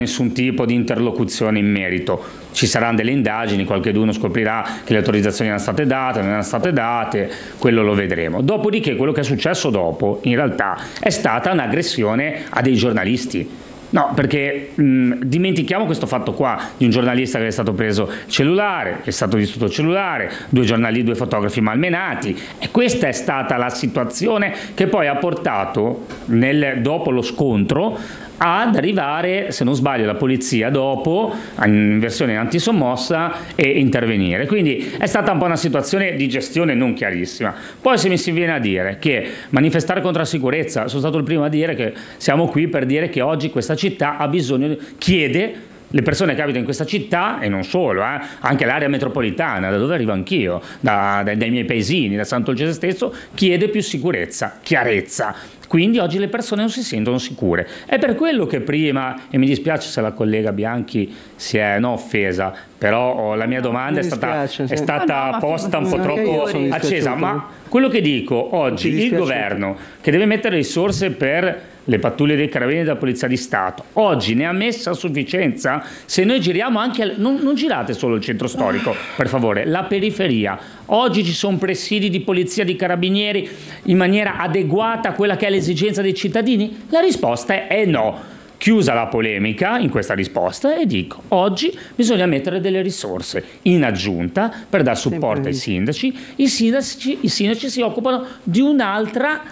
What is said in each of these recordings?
nessun tipo di interlocuzione in merito. Ci saranno delle indagini, qualcheduno scoprirà che le autorizzazioni erano state date, non erano state date, quello lo vedremo. Dopodiché quello che è successo dopo in realtà è stata un'aggressione a dei giornalisti. No, perché dimentichiamo questo fatto qua di un giornalista che è stato preso il cellulare, è stato distrutto il cellulare, due fotografi malmenati, e questa è stata la situazione che poi ha portato dopo lo scontro ad arrivare, se non sbaglio, la polizia dopo, in versione antisommossa, e intervenire. Quindi è stata un po' una situazione di gestione non chiarissima. Poi se mi si viene a dire che manifestare contro la sicurezza, sono stato il primo a dire che siamo qui per dire che oggi questa città ha bisogno, chiede, le persone che abitano in questa città, e non solo, anche l'area metropolitana, da dove arrivo anch'io, dai miei paesini, da Sant'Olcese stesso, chiede più sicurezza, chiarezza. Quindi oggi le persone non si sentono sicure. È per quello che prima, e mi dispiace se la collega Bianchi si è offesa, però la mia domanda è stata posta un po' troppo accesa, ma quello che dico oggi, il governo che deve mettere risorse per le pattuglie dei carabinieri e della Polizia di Stato, oggi ne ha messa a sufficienza? Se noi giriamo anche, non girate solo il centro storico, per favore, la periferia. Oggi ci sono presidi di polizia, di carabinieri in maniera adeguata a quella che è l'esigenza dei cittadini? La risposta è no. Chiusa la polemica in questa risposta, e dico, oggi bisogna mettere delle risorse in aggiunta per dare supporto ai sindaci. I sindaci si occupano di un'altra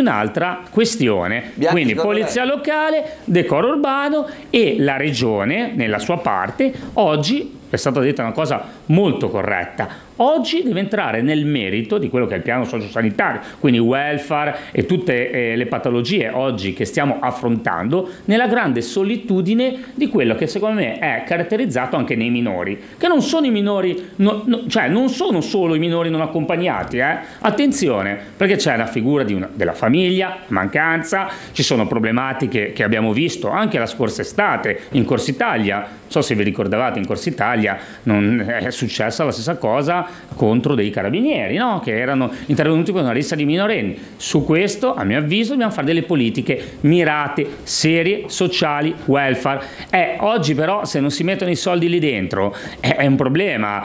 questione, quindi polizia locale, decoro urbano, e la regione nella sua parte. Oggi è stata detta una cosa molto corretta: oggi deve entrare nel merito di quello che è il piano sociosanitario, quindi welfare e tutte le patologie oggi che stiamo affrontando, nella grande solitudine di quello che secondo me è caratterizzato anche nei minori, che non sono i minori, cioè non sono solo i minori non accompagnati, attenzione, perché c'è la figura della famiglia, mancanza, ci sono problematiche che abbiamo visto anche la scorsa estate in Corsa Italia. Non so se vi ricordavate, in Corsa Italia non è successa la stessa cosa contro dei carabinieri, no? Che erano intervenuti con una lista di minorenni. Su questo, a mio avviso, dobbiamo fare delle politiche mirate, serie, sociali, welfare. Oggi però, se non si mettono i soldi lì dentro, è un problema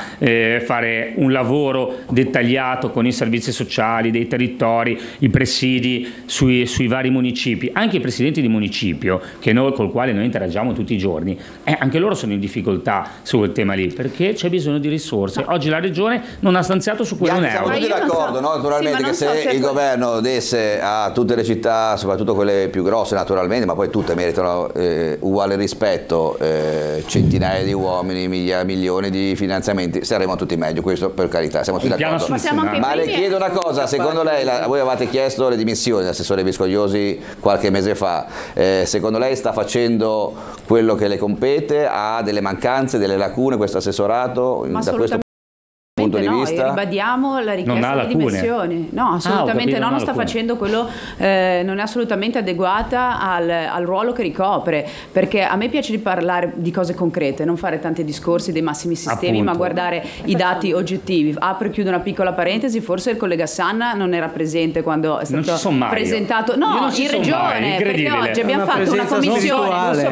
fare un lavoro dettagliato con i servizi sociali dei territori, i presidi sui vari municipi, anche i presidenti di municipio col quale noi interagiamo tutti i giorni, anche loro sono in difficoltà su quel tema lì, perché c'è bisogno di risorse. Oggi la regione non ha stanziato su quello un euro. Siamo tutti d'accordo, no? Naturalmente, che se il governo desse a tutte le città, soprattutto quelle più grosse naturalmente, ma poi tutte meritano uguale rispetto, centinaia di uomini, milioni di finanziamenti, staremo tutti meglio, questo per carità, siamo tutti d'accordo. Ma le chiedo una cosa, secondo lei, voi avevate chiesto le dimissioni dell'assessore Viscogliosi qualche mese fa, secondo lei sta facendo quello che le compete? Ha delle mancanze, delle lacune questo assessorato da questo punto di vista? Ribadiamo la richiesta di dimissioni. No, assolutamente non sta facendo quello, non è assolutamente adeguata al ruolo che ricopre, perché a me piace di parlare di cose concrete, non fare tanti discorsi dei massimi sistemi, ma guardare i dati oggettivi. Apro e chiudo una piccola parentesi, forse il collega Sanna non era presente quando è stato presentato. No, in regione, perché oggi abbiamo fatto una commissione.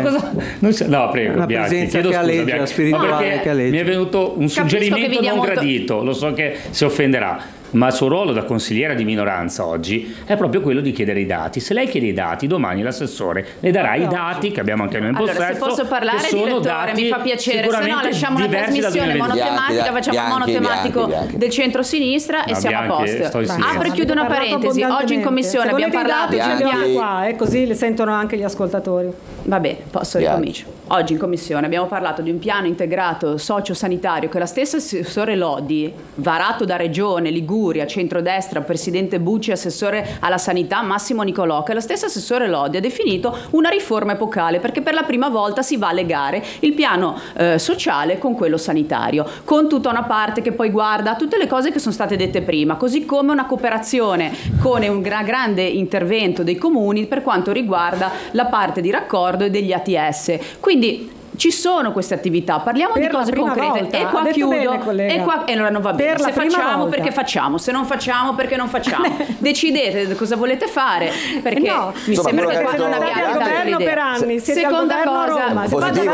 No, prego, Bianchi, chiedo scusa, Bianchi, mi è venuto un suggerimento non gradito. Lo so che si offenderà, ma il suo ruolo da consigliera di minoranza oggi è proprio quello di chiedere i dati. Se lei chiede i dati, domani l'assessore le darà i dati che abbiamo anche noi in possesso. Allora, se posso parlare, direttore, mi fa piacere, se no lasciamo una trasmissione monotematica, facciamo un monotematico del centro-sinistra e siamo a posto. Apro e chiudo una parentesi, oggi in commissione abbiamo parlato qua, così le sentono anche gli ascoltatori. Va bene, posso ricominciare. Oggi in commissione abbiamo parlato di un piano integrato sociosanitario che la stessa assessore Lodi, varato da Regione, Liguria, centrodestra, presidente Bucci, assessore alla sanità Massimo Nicolò, che la stessa assessore Lodi ha definito una riforma epocale, perché per la prima volta si va a legare il piano sociale con quello sanitario, con tutta una parte che poi guarda tutte le cose che sono state dette prima, così come una cooperazione con un grande intervento dei comuni per quanto riguarda la parte di raccordo e degli ATS. Quindi ci sono queste attività, parliamo di cose concrete. Volta. E qua chiudo, e allora non va bene. Se facciamo volta. Perché facciamo, se non facciamo perché non facciamo. Decidete cosa volete fare, perché mi sembra che qua non abbiate dato l'idea. Per anni, seconda cosa, positivo